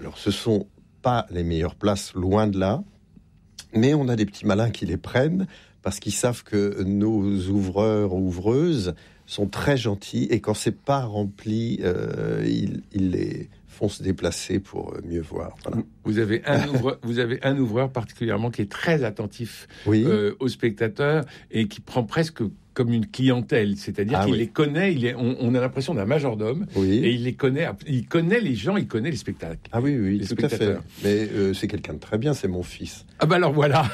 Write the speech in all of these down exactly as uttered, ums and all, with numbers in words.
Alors, ce sont pas les meilleures places, loin de là, mais on a des petits malins qui les prennent parce qu'ils savent que nos ouvreurs ou ouvreuses sont très gentils et quand c'est pas rempli, euh, ils, ils les font se déplacer pour mieux voir. Voilà. Vous avez un ouvreur, vous avez un ouvreur particulièrement qui est très attentif oui. euh, aux spectateurs et qui prend presque comme une clientèle, c'est-à-dire ah, qu'il oui. les connaît, il est, on, on a l'impression d'un majordome, oui. et il les connaît, il connaît les gens, il connaît les spectacles. Ah oui, oui, les tout à fait. Mais euh, c'est quelqu'un de très bien, c'est mon fils. Ah bah alors voilà.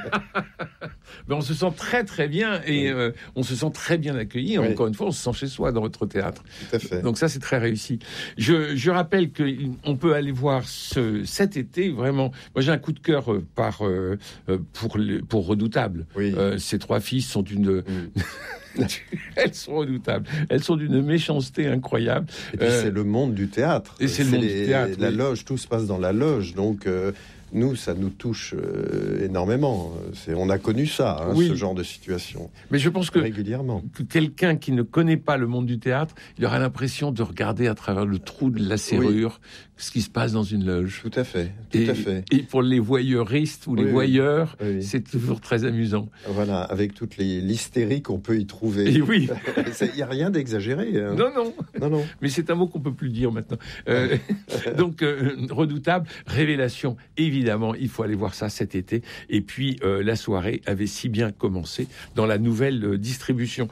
Ben on se sent très très bien et oui. euh, on se sent très bien accueilli. Oui. Encore une fois, on se sent chez soi dans votre théâtre. Tout à fait. Donc ça, c'est très réussi. Je, je rappelle que on peut aller voir ce, cet été vraiment. Moi, j'ai un coup de cœur euh, par euh, pour le, pour Redoutable. Oui. Euh, ces trois filles sont une. Mm. Elles sont redoutables. Elles sont d'une méchanceté incroyable. Et puis euh, c'est le monde du théâtre. Et c'est, c'est le monde les, du théâtre. La oui. loge, tout se passe dans la loge. Donc euh, nous, ça nous touche euh, énormément. C'est, on a connu ça, hein, oui. ce genre de situation. Mais je pense que, régulièrement. que quelqu'un qui ne connaît pas le monde du théâtre, il aura l'impression de regarder à travers le trou de la serrure oui. ce qui se passe dans une loge. Tout à fait. Tout et, à fait. Et pour les voyeuristes ou les oui, voyeurs, oui. Oui. c'est toujours très amusant. Voilà, avec toute les, l'hystérie qu'on peut y trouver. Et oui. Il n'y a rien d'exagéré. Hein. Non, non, non, non. Mais c'est un mot qu'on ne peut plus dire maintenant. Euh, donc, euh, Redoutable, révélation, évidemment, il faut aller voir ça cet été. Et puis, euh, la soirée avait si bien commencé dans la nouvelle euh, distribution.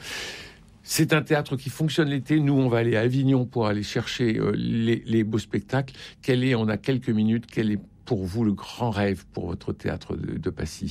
C'est un théâtre qui fonctionne l'été. Nous, on va aller à Avignon pour aller chercher euh, les, les beaux spectacles. Quel est, on a quelques minutes, quel est pour vous le grand rêve pour votre théâtre de, de Passy ?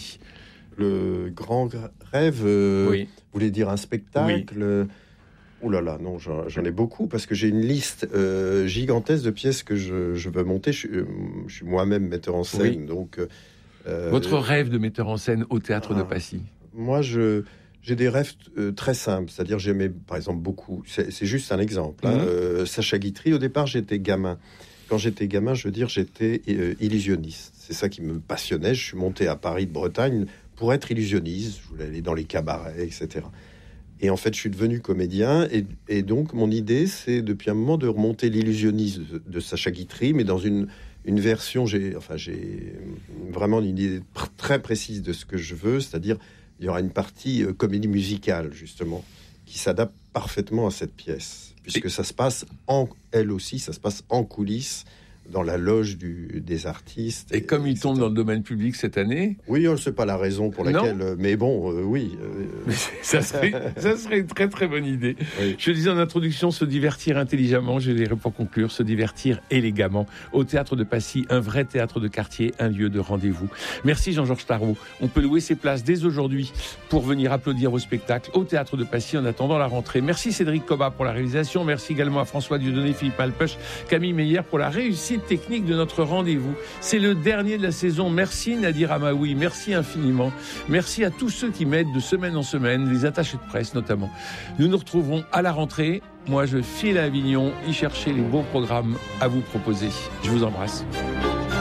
Le grand rêve, euh, oui. vous voulez dire un spectacle ? Oui. Ouh là là, non, j'en, j'en ai beaucoup parce que j'ai une liste euh, gigantesque de pièces que je, je veux monter. Je, euh, je suis moi-même metteur en scène, oui. donc. Euh, Votre euh, rêve de metteur en scène au théâtre ah, de Passy ? Moi, je j'ai des rêves euh, très simples, c'est-à-dire j'aimais, par exemple, beaucoup. C'est, c'est juste un exemple. Hein, mm-hmm. euh, Sacha Guitry. Au départ, j'étais gamin. Quand j'étais gamin, je veux dire, j'étais euh, illusionniste. C'est ça qui me passionnait. Je suis monté à Paris de Bretagne pour être illusionniste. Je voulais aller dans les cabarets, et cetera. Et en fait, je suis devenu comédien. Et, et donc, mon idée, c'est depuis un moment de remonter l'illusionnisme de, de Sacha Guitry, mais dans une, une version, j'ai, enfin, j'ai vraiment une idée pr- très précise de ce que je veux. C'est-à-dire, il y aura une partie euh, comédie musicale, justement, qui s'adapte parfaitement à cette pièce. Puisque et... ça se passe, en, elle aussi, ça se passe en coulisses, dans la loge du, des artistes. Et, et comme il et tombe cetera. Dans le domaine public cette année... Oui, c'est pas la raison pour laquelle... Euh, mais bon, euh, oui. Euh... ça, serait, ça serait une très très bonne idée. Oui. Je disais en introduction, se divertir intelligemment, je dirais pour conclure, se divertir élégamment. Au Théâtre de Passy, un vrai théâtre de quartier, un lieu de rendez-vous. Merci Jean-Georges Tarrou. On peut louer ses places dès aujourd'hui pour venir applaudir vos spectacles au Théâtre de Passy en attendant la rentrée. Merci Cédric Cobat pour la réalisation. Merci également à François Dieudonné, Philippe Alpech, Camille Meyer pour la réussite technique de notre rendez-vous. C'est le dernier de la saison. Merci Nadir Amaoui, merci infiniment. Merci à tous ceux qui m'aident de semaine en semaine, les attachés de presse notamment. Nous nous retrouverons à la rentrée. Moi, je file à Avignon y chercher les beaux programmes à vous proposer. Je vous embrasse.